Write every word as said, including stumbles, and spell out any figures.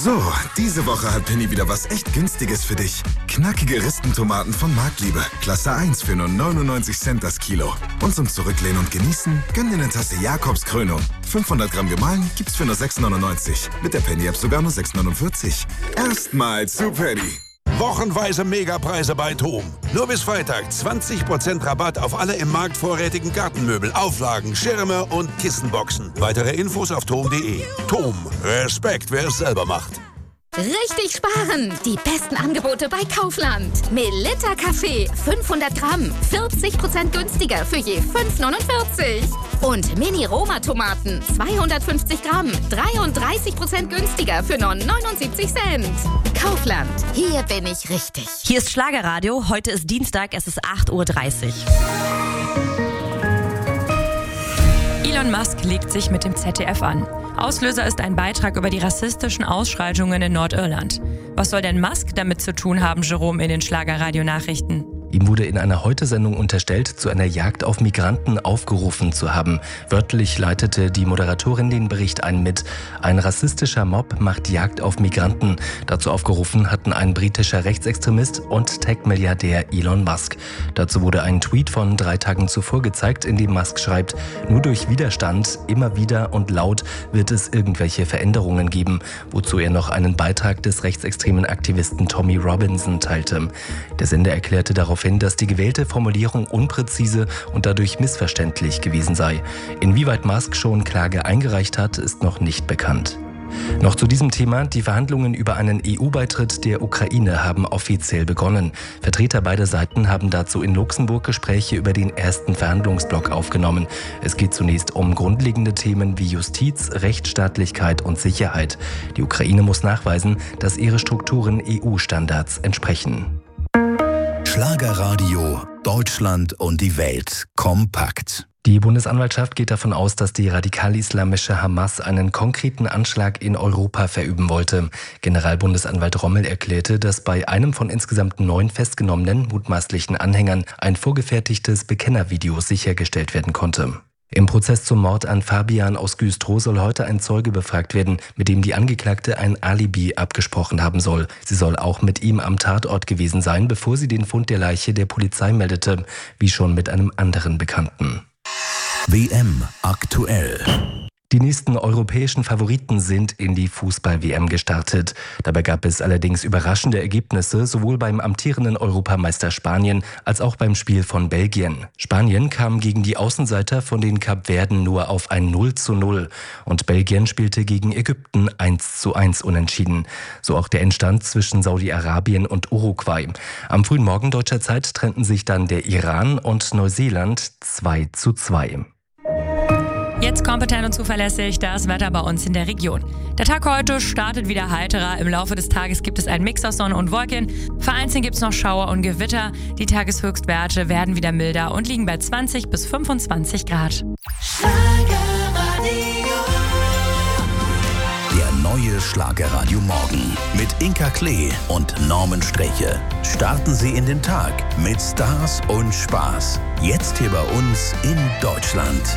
So, diese Woche hat Penny wieder was echt Günstiges für dich. Knackige Ristentomaten von Marktliebe. Klasse eins für nur neunundneunzig Cent das Kilo. Und zum Zurücklehnen und Genießen, gönn dir eine Tasse Jakobs Krönung. fünfhundert Gramm gemahlen gibt's für nur sechs neunundneunzig. Mit der Penny-App sogar nur sechs neunundvierzig. Erstmal zu Penny. Wochenweise Megapreise bei TOM. Nur bis Freitag zwanzig Prozent Rabatt auf alle im Markt vorrätigen Gartenmöbel, Auflagen, Schirme und Kissenboxen. Weitere Infos auf tom punkt de. TOM. Respekt, wer es selber macht. Richtig sparen! Die besten Angebote bei Kaufland. Melitta Kaffee, fünfhundert Gramm, vierzig Prozent günstiger für je fünf neunundvierzig. Und Mini-Roma-Tomaten, zweihundertfünfzig Gramm, dreiunddreißig Prozent günstiger für nur neunundsiebzig Cent. Kaufland, hier bin ich richtig. Hier ist Schlagerradio, heute ist Dienstag, es ist acht Uhr dreißig. Elon Musk legt sich mit dem Z D F an. Auslöser ist ein Beitrag über die rassistischen Ausschreitungen in Nordirland. Was soll denn Musk damit zu tun haben, Jerome, in den Schlagerradio-Nachrichten? Ihm wurde in einer Heute-Sendung unterstellt, zu einer Jagd auf Migranten aufgerufen zu haben. Wörtlich leitete die Moderatorin den Bericht ein mit: Ein rassistischer Mob macht Jagd auf Migranten. Dazu aufgerufen hatten ein britischer Rechtsextremist und Tech-Milliardär Elon Musk. Dazu wurde ein Tweet von drei Tagen zuvor gezeigt, in dem Musk schreibt: Nur durch Widerstand, immer wieder und laut wird es irgendwelche Veränderungen geben, wozu er noch einen Beitrag des rechtsextremen Aktivisten Tommy Robinson teilte. Der Sender erklärte darauf hin, dass die gewählte Formulierung unpräzise und dadurch missverständlich gewesen sei. Inwieweit Musk schon Klage eingereicht hat, ist noch nicht bekannt. Noch zu diesem Thema: Die Verhandlungen über einen E U-Beitritt der Ukraine haben offiziell begonnen. Vertreter beider Seiten haben dazu in Luxemburg Gespräche über den ersten Verhandlungsblock aufgenommen. Es geht zunächst um grundlegende Themen wie Justiz, Rechtsstaatlichkeit und Sicherheit. Die Ukraine muss nachweisen, dass ihre Strukturen E U-Standards entsprechen. Schlagerradio, Deutschland und die Welt kompakt. Die Bundesanwaltschaft geht davon aus, dass die radikal-islamische Hamas einen konkreten Anschlag in Europa verüben wollte. Generalbundesanwalt Rommel erklärte, dass bei einem von insgesamt neun festgenommenen mutmaßlichen Anhängern ein vorgefertigtes Bekennervideo sichergestellt werden konnte. Im Prozess zum Mord an Fabian aus Güstrow soll heute ein Zeuge befragt werden, mit dem die Angeklagte ein Alibi abgesprochen haben soll. Sie soll auch mit ihm am Tatort gewesen sein, bevor sie den Fund der Leiche der Polizei meldete, wie schon mit einem anderen Bekannten. W M aktuell. Die nächsten europäischen Favoriten sind in die Fußball-W M gestartet. Dabei gab es allerdings überraschende Ergebnisse, sowohl beim amtierenden Europameister Spanien als auch beim Spiel von Belgien. Spanien kam gegen die Außenseiter von den Kapverden nur auf ein null zu null und Belgien spielte gegen Ägypten eins zu eins unentschieden. So auch der Endstand zwischen Saudi-Arabien und Uruguay. Am frühen Morgen deutscher Zeit trennten sich dann der Iran und Neuseeland zwei zu zwei. Jetzt kompetent und zuverlässig das Wetter bei uns in der Region. Der Tag heute startet wieder heiterer. Im Laufe des Tages gibt es einen Mix aus Sonne und Wolken. Vereinzelt gibt es noch Schauer und Gewitter. Die Tageshöchstwerte werden wieder milder und liegen bei zwanzig bis fünfundzwanzig Grad. Der neue Schlagerradio Morgen mit Inka Klee und Norman Streche. Starten Sie in den Tag mit Stars und Spaß. Jetzt hier bei uns in Deutschland.